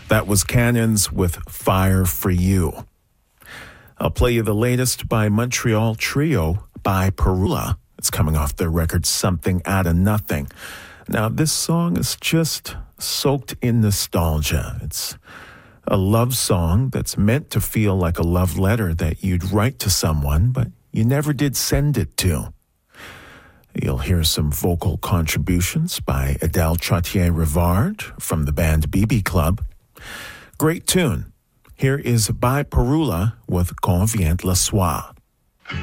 That was Canyons with Fire for You. I'll play you the latest by Montreal trio by Parula. It's coming off their record Something Out of Nothing. Now, this song is just soaked in nostalgia. It's a love song that's meant to feel like a love letter that you'd write to someone, but you never did send it to. You'll hear some vocal contributions by Adele Trottier-Rivard from the band BB Club. Great tune. Here is By Parula with Quand vient le soir.